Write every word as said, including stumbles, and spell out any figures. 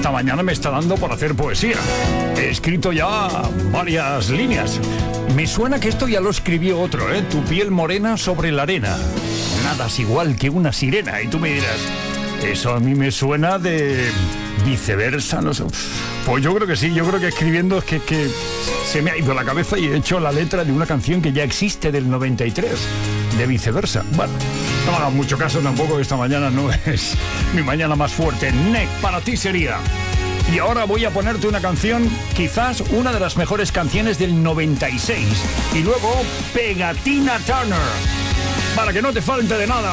esta mañana me está dando por hacer poesía. He escrito ya varias líneas. Me suena que esto ya lo escribió otro, ¿eh? Tu piel morena sobre la arena. Nadas igual que una sirena. Y tú me dirás, eso a mí me suena de Viceversa, no sé. Pues yo creo que sí, yo creo que escribiendo es que, que se me ha ido la cabeza y he hecho la letra de una canción que ya existe del noventa y tres, de Viceversa. Bueno, no me hagas mucho caso tampoco, esta mañana no es mi mañana más fuerte. Neck, para ti sería. Y ahora voy a ponerte una canción, quizás una de las mejores canciones del noventa y seis. Y luego, Pegatina Turner. Para que no te falte de nada.